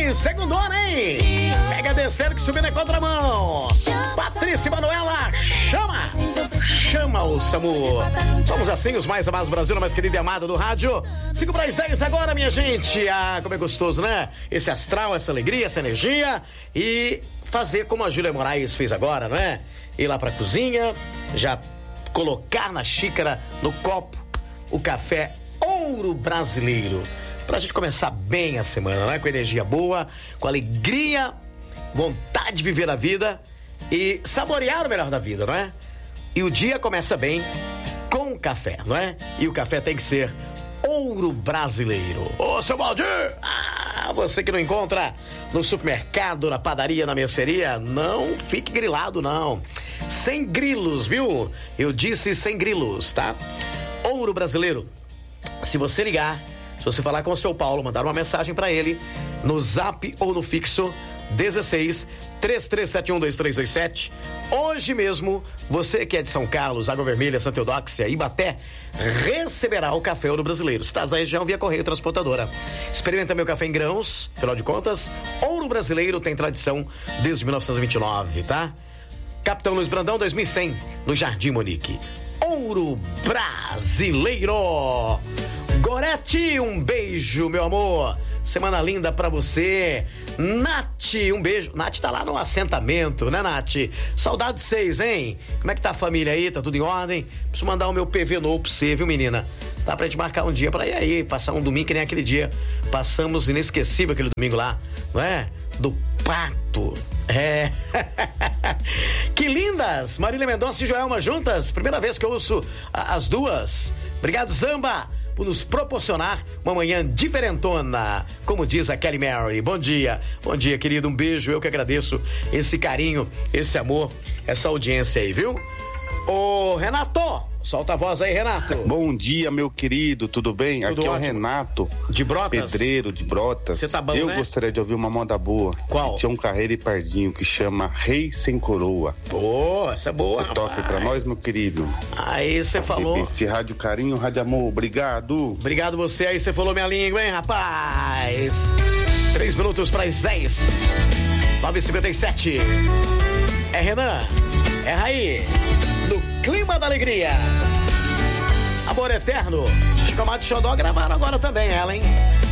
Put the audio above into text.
hein? Segundona, hein? Pega descendo que subir na contramão. Patrícia e Manuela, chama! Chama o SAMU. Somos assim, os mais amados do Brasil, mais querido e amado do rádio. 5:10 agora, minha gente. Ah, como é gostoso, né? Esse astral, essa alegria, essa energia. E fazer como a Júlia Moraes fez agora, não é? Ir lá pra cozinha, já colocar na xícara, no copo, o café Ouro Brasileiro. Pra gente começar bem a semana, né? Com energia boa, com alegria, vontade de viver a vida e saborear o melhor da vida, não é? E o dia começa bem com café, não é? E o café tem que ser Ouro Brasileiro. Ô, seu Valdir! Você que não encontra no supermercado, na padaria, na mercearia, não fique grilado, não. Sem grilos, viu? Eu disse sem grilos, tá? Ouro Brasileiro. Se você ligar, se você falar com o seu Paulo, mandar uma mensagem pra ele no Zap ou no fixo 16 33712327. Hoje mesmo, você que é de São Carlos, Água Vermelha, Santa Eudóxia, Ibaté, receberá o café Ouro Brasileiro. Se está na região, via correio transportadora. Experimenta meu café em grãos, afinal de contas, Ouro Brasileiro tem tradição desde 1929, tá? Capitão Luiz Brandão, 2100, no Jardim Monique. Ouro Brasileiro. Gorete, um beijo, meu amor. Semana linda pra você. Nath, um beijo. Nath tá lá no assentamento, né, Nath? Saudade de vocês, hein? Como é que tá a família aí? Tá tudo em ordem? Preciso mandar o meu PV novo pra você, viu, menina? Dá pra gente marcar um dia pra ir aí, passar um domingo que nem aquele dia. Passamos inesquecível aquele domingo lá, não é? Do Pato. É. Que lindas! Marília Mendonça e Joelma juntas. Primeira vez que eu ouço as duas. Obrigado, Zamba, por nos proporcionar uma manhã diferentona, como diz a Kelly Mary. Bom dia, querido, um beijo, eu que agradeço esse carinho, esse amor, essa audiência aí, viu? Ô, Renato, solta a voz aí, Renato. Bom dia, meu querido, tudo bem? Tudo Aqui ótimo. É o Renato, de Brotas? pedreiro de Brotas. Você tá bom, Eu né? gostaria de ouvir uma moda boa. Qual? Tinha um Carreiro e Pardinho que chama Rei Sem Coroa. Pô, essa é boa, Você toca pra nós, meu querido. Aí você falou. Esse Rádio Carinho, Rádio Amor, obrigado. Obrigado você, aí você falou minha língua, hein, rapaz? 3 minutos para as 10. 9h57. É Renan, é Raí, no clima da alegria. Amor Eterno, Chico Amado e Xodó gravaram agora também ela, hein?